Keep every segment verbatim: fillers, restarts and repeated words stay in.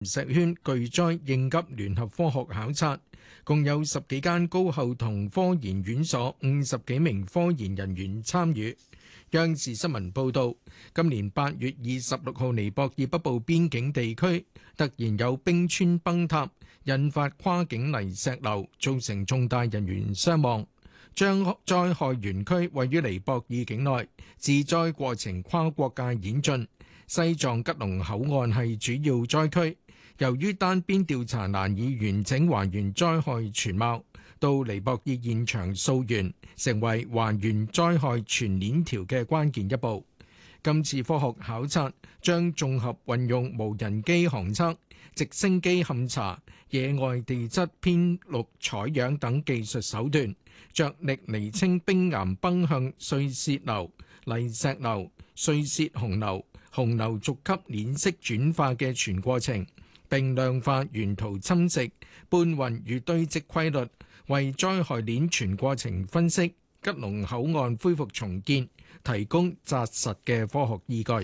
石圈巨災應急聯合科學考察，共有十幾間高校同科研院所五十幾名科研人員參與。央視新聞報導，今年八月二十六號，尼泊爾北部邊境地區突然有冰川崩塌，引發跨境泥石流，造成重大人員傷亡。將災害園區位於尼泊爾境內，治災過程跨國界演進。西藏吉隆口岸係主要災區，由於單邊調查難以完整還原災害全貌，到尼泊爾現場溯源，成為還原災害全鏈條嘅關鍵一步。今次科學考察將綜合運用無人機航測、直升機勘查、野外地質編錄採樣等技術手段，着力釐清冰岩崩向碎屑流、泥石流、碎屑洪流、洪流逐級鏈式轉化嘅全過程，並量化沿途侵蝕、搬運與堆積規律，為災害鏈全過程分析、吉隆口岸恢復重建提供紮實嘅科學依據。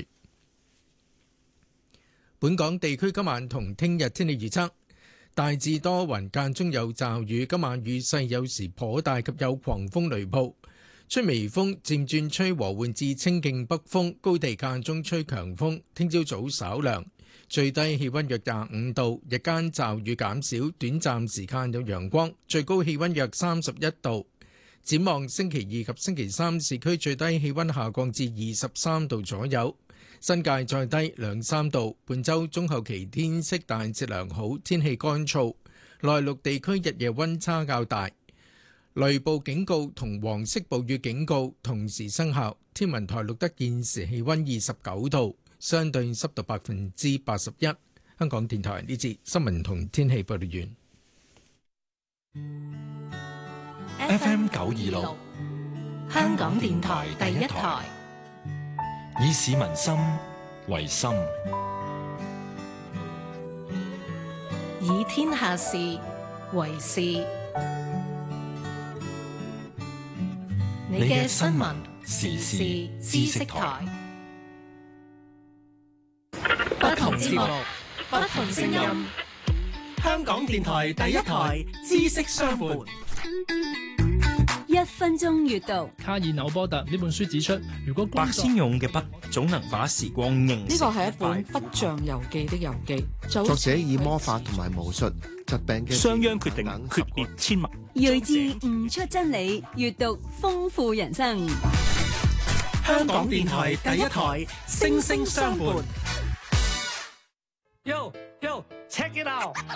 本港地區今晚同聽日天氣預測，大致多雲，間中有驟雨，今晚雨勢有時頗大及有狂風雷暴，吹微風，漸轉吹和緩至清勁北風，高地間中吹強風。聽朝早稍涼，最低氣溫約廿五度，日間驟雨減少，短暫時間有陽光，最高氣溫約三十一度。展望星期二及星期三，市區最低氣溫下降至二十三度左右，新界再低兩三度。本週中後期天色大致良好，天氣乾燥，內陸地區日夜溫差較大。雷暴警告同黃色暴雨警告同時生效。天文台錄得現時氣溫二十九度，相對濕度百分之八十一。香港電台呢節新聞同天氣報道完。 F M 九二六，香港電台第一台，以市民心為心， 以天下事為事。你嘅新聞時事知識台，不同節目，不同聲音。 香港電台第一台，知識相伴。 一分鐘閱讀。 卡爾紐波特呢本書指出，如果白先勇嘅筆總能把時光凝。 呢個係一本不像遊記的遊記， 作者以魔法同埋巫術、疾病嘅商鞅決定訣別千文， 睿智悟出真理，閱讀豐富人生。 香港電台第一台，星星相伴。 Yo yo check it out。